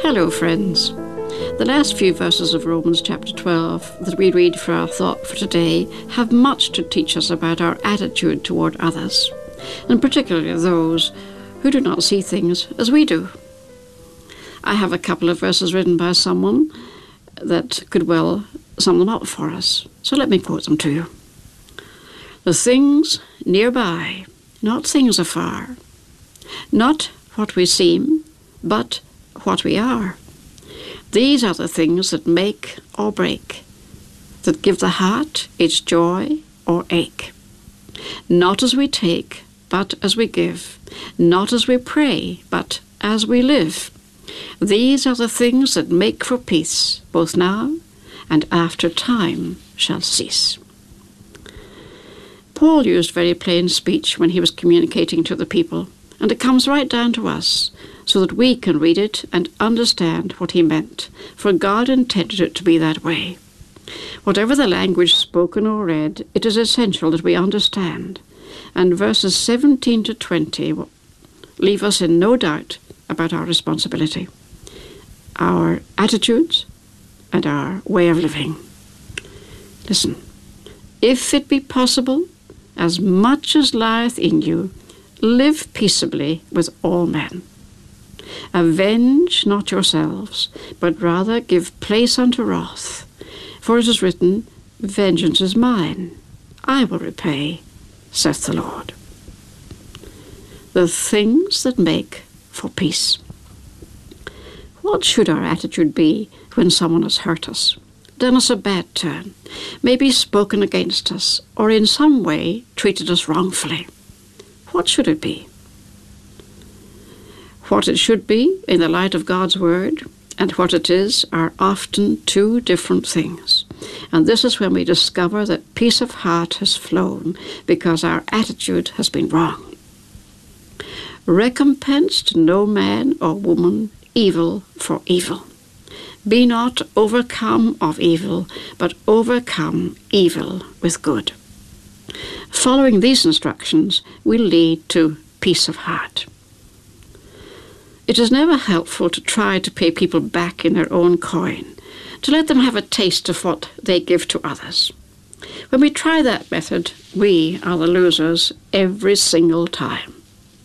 Hello, friends. The last few verses of Romans chapter 12 that we read for our thought for today have much to teach us about our attitude toward others, and particularly those who do not see things as we do. I have a couple of verses written by someone that could well sum them up for us, so let me quote them to you. The things nearby, not things afar, not what we seem, but what we are. These are the things that make or break, that give the heart its joy or ache. Not as we take, but as we give. Not as we pray, but as we live. These are the things that make for peace, both now and after time shall cease. Paul used very plain speech when he was communicating to the people, and it comes right down to us, so that we can read it and understand what he meant, for God intended it to be that way. Whatever the language spoken or read, it is essential that we understand, and verses 17 to 20 leave us in no doubt about our responsibility, our attitudes, and our way of living. Listen, if it be possible, as much as lieth in you, live peaceably with all men. Avenge not yourselves, but rather give place unto wrath. For it is written, Vengeance is mine, I will repay, saith the Lord. The things that make for peace. What should our attitude be when someone has hurt us, done us a bad turn, maybe spoken against us, or in some way treated us wrongfully? What should it be? What it should be in the light of God's Word and what it is are often two different things. And this is when we discover that peace of heart has flown because our attitude has been wrong. Recompense to no man or woman evil for evil. Be not overcome of evil, but overcome evil with good. Following these instructions will lead to peace of heart. It is never helpful to try to pay people back in their own coin, to let them have a taste of what they give to others. When we try that method, we are the losers every single time.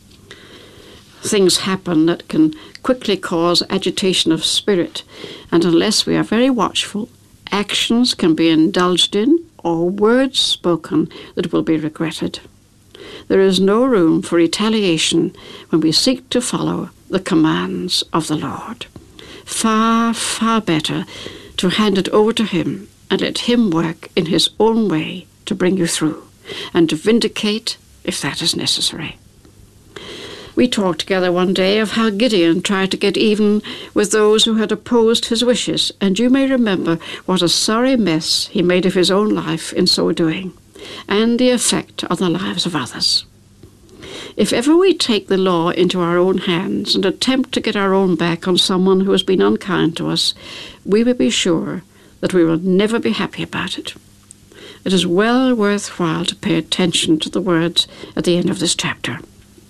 Things happen that can quickly cause agitation of spirit, and unless we are very watchful, actions can be indulged in or words spoken that will be regretted. There is no room for retaliation when we seek to follow the commands of the Lord. Far, far better to hand it over to Him and let Him work in His own way to bring you through and to vindicate if that is necessary. We talked together one day of how Gideon tried to get even with those who had opposed his wishes, and you may remember what a sorry mess he made of his own life in so doing, and the effect on the lives of others. If ever we take the law into our own hands and attempt to get our own back on someone who has been unkind to us, we will be sure that we will never be happy about it. It is well worthwhile to pay attention to the words at the end of this chapter.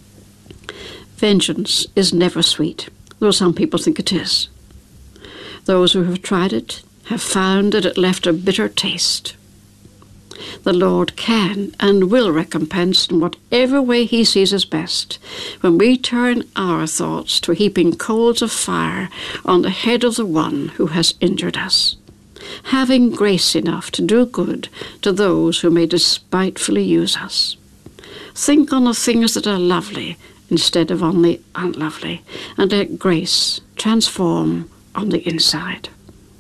Vengeance is never sweet, though some people think it is. Those who have tried it have found that it left a bitter taste. The Lord can and will recompense in whatever way He sees as best when we turn our thoughts to heaping coals of fire on the head of the one who has injured us, having grace enough to do good to those who may despitefully use us. Think on the things that are lovely instead of on the unlovely, and let grace transform on the inside.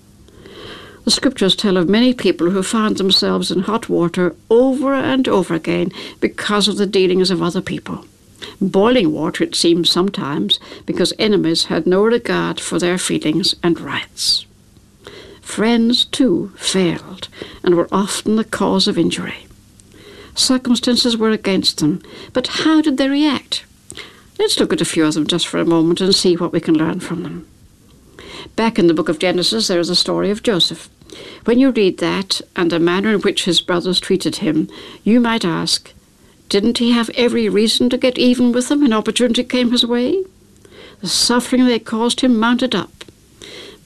The Scriptures tell of many people who found themselves in hot water over and over again because of the dealings of other people. Boiling water, it seems sometimes, because enemies had no regard for their feelings and rights. Friends, too, failed and were often the cause of injury. Circumstances were against them, but how did they react? Let's look at a few of them just for a moment and see what we can learn from them. Back in the book of Genesis, there is a story of Joseph. When you read that and the manner in which his brothers treated him, you might ask, didn't he have every reason to get even with them when opportunity came his way? The suffering they caused him mounted up,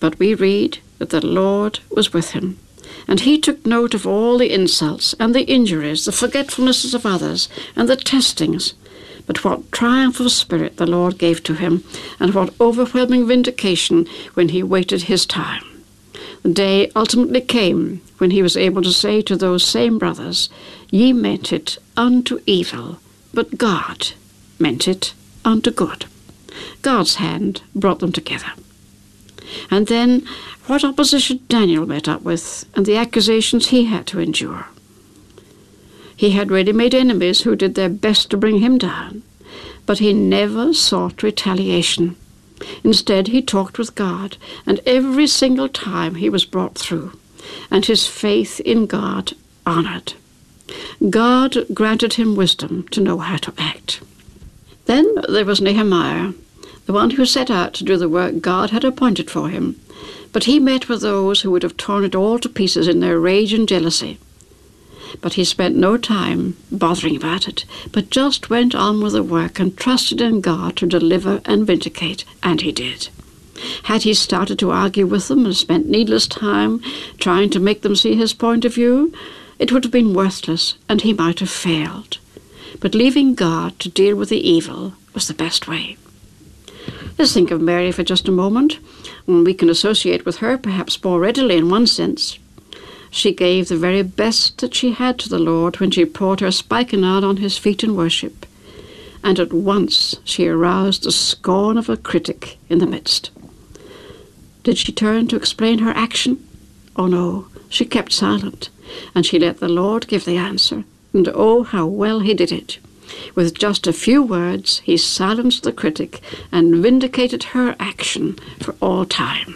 But we read that the Lord was with him, and he took note of all the insults and the injuries, the forgetfulnesses of others, and the testings. But what triumph of spirit the Lord gave to him, and what overwhelming vindication when he waited his time. The day ultimately came when he was able to say to those same brothers, "Ye meant it unto evil, but God meant it unto good." God's hand brought them together. And then what opposition Daniel met up with, and the accusations he had to endure. He had ready-made enemies who did their best to bring him down, but he never sought retaliation. Instead, he talked with God, and every single time he was brought through, and his faith in God honored. God granted him wisdom to know how to act. Then there was Nehemiah, the one who set out to do the work God had appointed for him, but he met with those who would have torn it all to pieces in their rage and jealousy. But he spent no time bothering about it, but just went on with the work and trusted in God to deliver and vindicate, and he did. Had he started to argue with them and spent needless time trying to make them see his point of view, it would have been worthless, and he might have failed. But leaving God to deal with the evil was the best way. Let's think of Mary for just a moment. We can associate with her perhaps more readily in one sense. She gave the very best that she had to the Lord when she poured her spikenard on his feet in worship, and at once she aroused the scorn of a critic in the midst. Did she turn to explain her action? Oh no, she kept silent, and she let the Lord give the answer, and oh, how well he did it. With just a few words, he silenced the critic and vindicated her action for all time.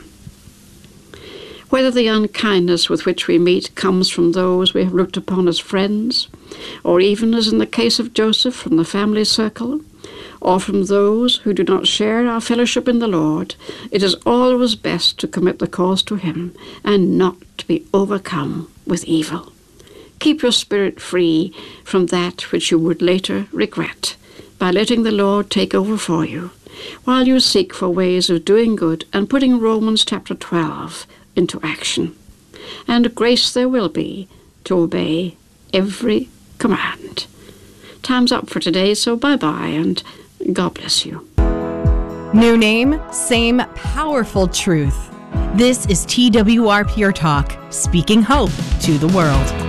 Whether the unkindness with which we meet comes from those we have looked upon as friends, or even, as in the case of Joseph, from the family circle, or from those who do not share our fellowship in the Lord, it is always best to commit the cause to him and not to be overcome with evil. Keep your spirit free from that which you would later regret by letting the Lord take over for you, while you seek for ways of doing good and putting Romans chapter 12 into action. And grace there will be to obey every command. Time's up for today, so bye-bye, and God bless you. New name, same powerful truth. This is TWR Pure Talk, speaking hope to the world.